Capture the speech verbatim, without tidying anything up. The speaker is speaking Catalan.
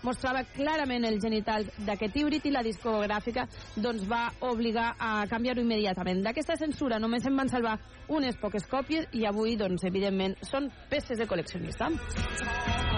mostrava clarament el genital d'aquest híbrid i la discogràfica doncs, va obligar a canviar-ho immediatament. D'aquesta censura només en van salvar unes poques còpies i avui, doncs, evidentment, són peces de col·leccionista.